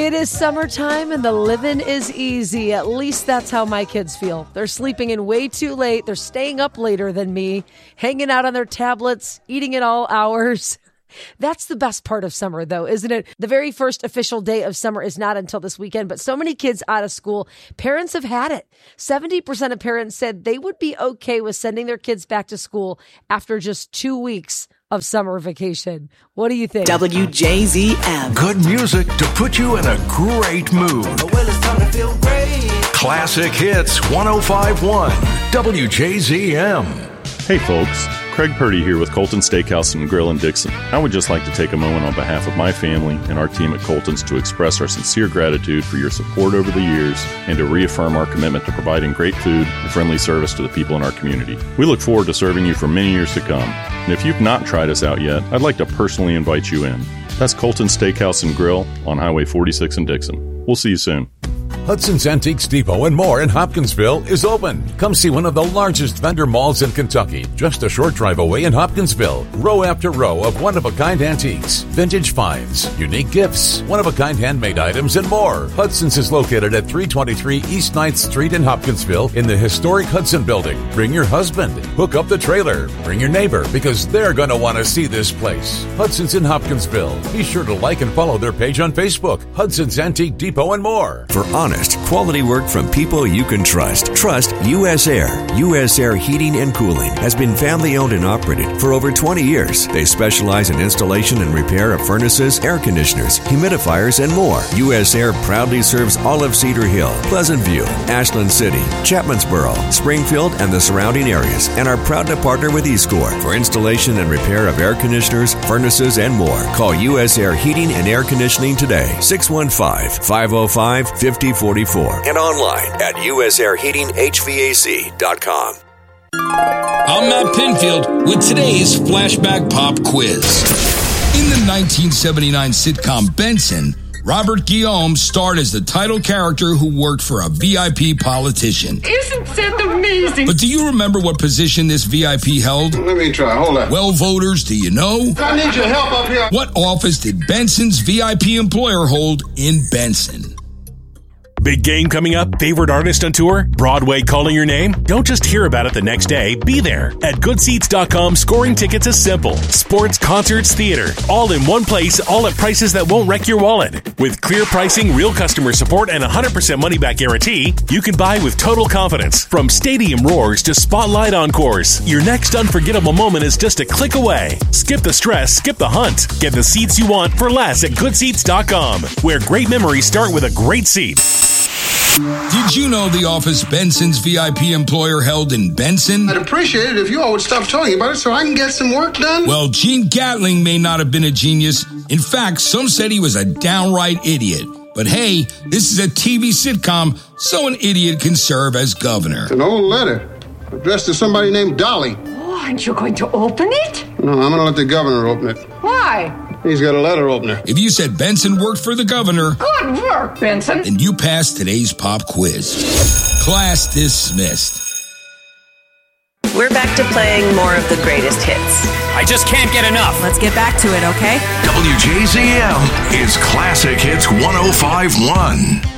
It is summertime and the living is easy. At least that's how my kids feel. They're sleeping in way too late. They're staying up later than me, hanging out on their tablets, eating at all hours. That's the best part of summer, though, isn't it? The very first official day of summer is not until this weekend, but so many kids out of school, parents have had it. 70% of parents said they would be okay with sending their kids back to school after just 2 weeks of summer vacation. What do you think? WJZM. Good music to put you in a great mood. Well, it's time to feel great. Classic Hits 105.1 WJZM. Hey folks, Craig Purdy here with Colton Steakhouse and Grill in Dixon. I would just like to take a moment on behalf of my family and our team at Colton's to express our sincere gratitude for your support over the years and to reaffirm our commitment to providing great food and friendly service to the people in our community. We look forward to serving you for many years to come. And if you've not tried us out yet, I'd like to personally invite you in. That's Colton's Steakhouse and Grill on Highway 46 in Dixon. We'll see you soon. Hudson's Antiques Depot and More in Hopkinsville is open. Come see one of the largest vendor malls in Kentucky, just a short drive away in Hopkinsville. Row after row of one-of-a-kind antiques, vintage finds, unique gifts, one-of-a-kind handmade items, and more. Hudson's is located at 323 East 9th Street in Hopkinsville in the historic Hudson Building. Bring your husband. Hook up the trailer. Bring your neighbor because they're going to want to see this place. Hudson's in Hopkinsville. Be sure to like and follow their page on Facebook. Hudson's Antique Depot and More. For honest, quality work from people you can trust. Trust U.S. Air. U.S. Air Heating and Cooling has been family owned and operated for over 20 years. They specialize in installation and repair of furnaces, air conditioners, humidifiers, and more. U.S. Air proudly serves all of Cedar Hill, Pleasant View, Ashland City, Chapmansboro, Springfield, and the surrounding areas, and are proud to partner with eScore for installation and repair of air conditioners, furnaces, and more. Call U.S. Air Heating and Air Conditioning today. 615-505-5044 and online at usairheatinghvac.com. I'm Matt Pinfield with today's Flashback Pop Quiz. In the 1979 sitcom Benson, Robert Guillaume starred as the title character who worked for a VIP politician. Isn't that amazing? But do you remember what position this VIP held? Let me try. Hold on. Well, voters, do you know? I need your help up here. What office did Benson's VIP employer hold in Benson? Big game coming up? Favorite artist on tour? Broadway calling your name? Don't just hear about it the next day. Be there. At GoodSeats.com, scoring tickets is simple. Sports, concerts, theater. All in one place, all at prices that won't wreck your wallet. With clear pricing, real customer support, and 100% money-back guarantee, you can buy with total confidence. From stadium roars to spotlight encores, your next unforgettable moment is just a click away. Skip the stress, skip the hunt. Get the seats you want for less at GoodSeats.com, where great memories start with a great seat. Did you know the office Benson's VIP employer held in Benson? I'd appreciate it if you all would stop talking about it so I can get some work done. Well, Gene Gatling may not have been a genius. In fact, some said he was a downright idiot. But hey, this is a TV sitcom, so an idiot can serve as governor. It's an old letter addressed to somebody named Dolly. Oh, aren't you going to open it? No, I'm going to let the governor open it. Why? He's got a letter opener. If you said Benson worked for the governor, good work, Benson, then you passed today's pop quiz. Class dismissed. We're back to playing more of the greatest hits. I just can't get enough. Let's get back to it, okay? WJZM is Classic Hits 105.1.